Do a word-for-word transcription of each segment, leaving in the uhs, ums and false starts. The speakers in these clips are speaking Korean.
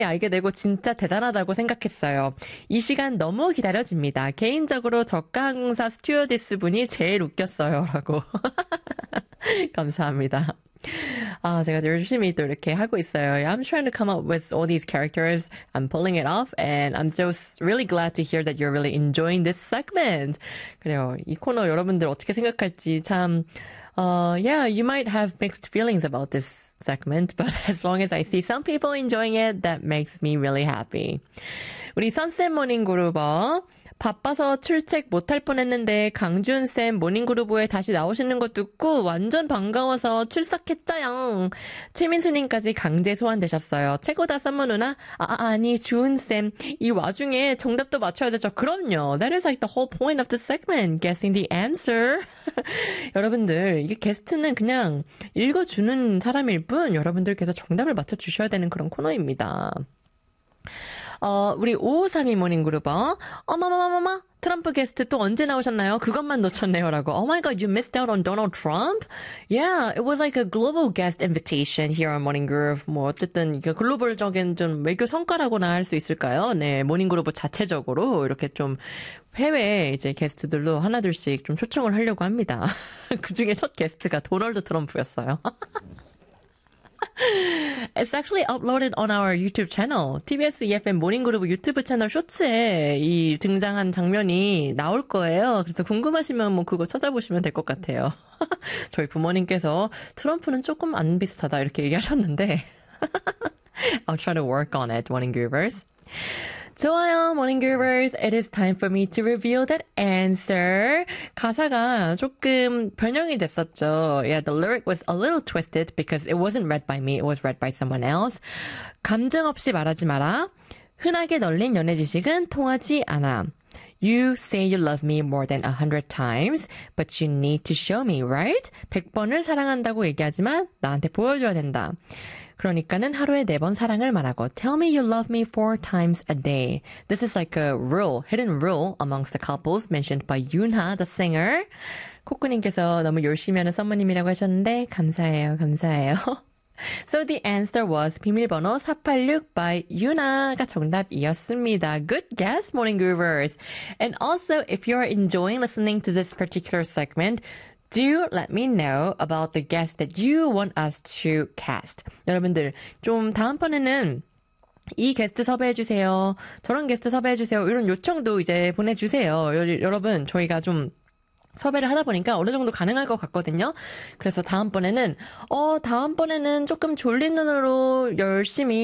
알게 되고 진짜 대단하다고 생각했어요. 이 시간 너무 기다려집니다. 개인적으로 저가 항공사 스튜어디스 분이 제일 웃겼어요. 라고. 감사합니다. 아, 제가 열심히 또 이렇게 하고 있어요. I'm trying to come up with all these characters. I'm pulling it off and I'm just really glad to hear that you're really enjoying this segment. 그래요. 이 코너 여러분들 어떻게 생각할지 참 Uh, yeah, you might have mixed feelings about this segment, but as long as I see some people enjoying it, that makes me really happy. 우리 선셋 모닝 그루버 바빠서 출첵 못할 뻔했는데 강준쌤 모닝그루브에 다시 나오시는 거 듣고 완전 반가워서 출석했죠요. 최민수님까지 강제 소환되셨어요. 최고다 썸머 누나. 아, 아니 주은쌤 이 와중에 정답도 맞춰야 되죠. 그럼요. That is like the whole point of the segment. Guessing the answer. 여러분들 이게 게스트는 그냥 읽어주는 사람일 뿐 여러분들께서 정답을 맞춰주셔야 되는 그런 코너입니다. 어, 우리 오오삼이 모닝그룹어. 어머머머머머, 트럼프 게스트 또 언제 나오셨나요? 그것만 놓쳤네요. 라고. Oh my god, you missed out on Donald Trump? Yeah, it was like a global guest invitation here on Morning Groove. 뭐, 어쨌든, 이게 글로벌적인 좀 외교 성과라고나 할 수 있을까요? 네, 모닝그룹 자체적으로 이렇게 좀 해외 이제 게스트들도 하나둘씩 좀 초청을 하려고 합니다. 그 중에 첫 게스트가 도널드 트럼프였어요. It's actually uploaded on our YouTube channel. 티비에스 이에프엠 모닝그룹 유튜브 채널 쇼츠에 이 등장한 장면이 나올 거예요. 그래서 궁금하시면 뭐 그거 찾아보시면 될 것 같아요. 저희 부모님께서 트럼프는 조금 안 비슷하다 이렇게 얘기하셨는데 I'll try to work on it, Morning Groovers. 좋아요, Morning Groovers. It is time for me to reveal that answer. 가사가 조금 변형이 됐었죠. Yeah, the lyric was a little twisted because it wasn't read by me. It was read by someone else. 감정 없이 말하지 마라. 흔하게 널린 연애 지식은 통하지 않아. You say you love me more than a hundred times, but you need to show me, right? 백 번을 사랑한다고 얘기하지만 나한테 보여줘야 된다. 그러니까는 하루에 네 번 사랑을 말하고 Tell me you love me four times a day. This is like a rule, hidden rule amongst the couples mentioned by Yoonha, the singer. 코코님께서 너무 열심히 하는 썸머님이라고 하셨는데 감사해요, 감사해요. So the answer was 비밀번호 사팔육 by Yoonha가 정답이었습니다. Good guess, Morning Groovers. And also, if you're enjoying listening to this particular segment, do let me know about the guest that you want us to cast. 여러분들 좀 다음번에는 이 게스트 섭외해주세요. 저런 게스트 섭외해주세요. 이런 요청도 이제 보내주세요. 여, 여러분 저희가 좀 섭외를 하다 보니까 어느 정도 가능할 것 같거든요. 그래서 다음번에는 어 다음번에는 조금 졸린 눈으로 열심히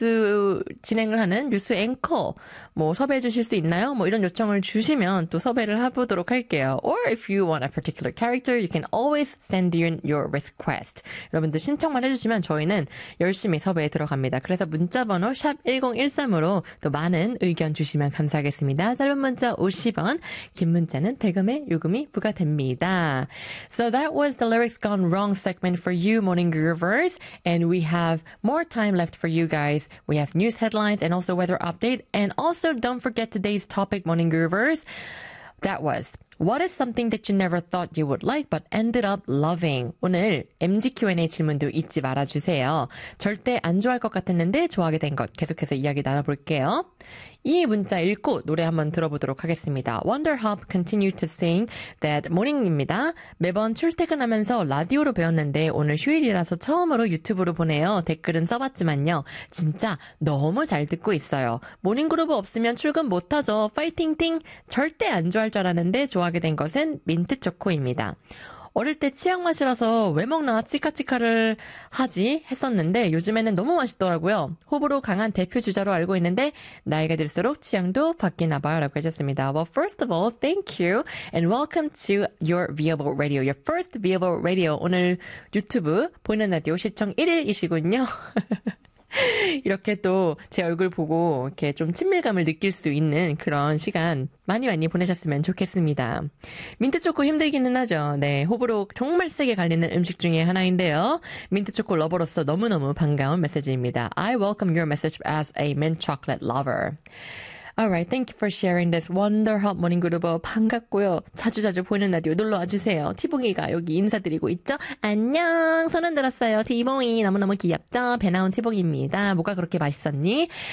뉴스 진행을 하는 뉴스 앵커 뭐 섭외해 주실 수 있나요? 뭐 이런 요청을 주시면 또 섭외를 해보도록 할게요. Or if you want a particular character, you can always send in your request. 여러분들 신청만 해주시면 저희는 열심히 섭외에 들어갑니다. 그래서 문자번호 샵 일공일삼으로 또 많은 의견 주시면 감사하겠습니다. 짧은 문자 오십 원, 긴 문자는 백 원의 요금이 부과됩니다. So that was the Lyrics Gone Wrong segment for you, Morning Groovers. And we have more time left for you guys. We have news headlines and also weather update. And also don't forget today's topic, Morning Groovers. That was, what is something that you never thought you would like but ended up loving? 오늘 엠지 큐앤에이 질문도 잊지 말아주세요. 절대 안 좋아할 것 같았는데 좋아하게 된 것 계속해서 이야기 나눠볼게요. 이 문자 읽고 노래 한번 들어보도록 하겠습니다. Wonderhop continue to sing that morning입니다. 매번 출퇴근하면서 라디오로 배웠는데 오늘 휴일이라서 처음으로 유튜브로 보내요. 댓글은 써봤지만요. 진짜 너무 잘 듣고 있어요. 모닝그루브 없으면 출근 못하죠. 파이팅팅! 절대 안 좋아할 줄 알았는데 좋아하게 된 것은 민트초코입니다. 어릴 때 치약 맛이라서 왜 먹나 치카치카를 하지 했었는데 요즘에는 너무 맛있더라고요. 호불호 강한 대표 주자로 알고 있는데 나이가 들수록 취향도 바뀌나 봐요 라고 해주셨습니다. Well, first of all, thank you and welcome to your Viable Radio, your first Viable Radio. 오늘 유튜브 보이는 라디오 시청 일 일이시군요. 이렇게 또 제 얼굴 보고 이렇게 좀 친밀감을 느낄 수 있는 그런 시간 많이 많이 보내셨으면 좋겠습니다. 민트초코 힘들기는 하죠. 네, 호불호 정말 세게 갈리는 음식 중에 하나인데요. 민트초코 러버로서 너무너무 반가운 메시지입니다. I welcome your message as a mint chocolate lover. Alright, thank you for sharing this Wonderhop Morning Groove. 반갑고요. 자주자주 보이는 라디오 놀러와 주세요. 티봉이가 여기 인사드리고 있죠. 안녕, 손 흔들었어요. 티봉이 너무너무 귀엽죠? 배 나온 티봉입니다. 뭐가 그렇게 맛있었니?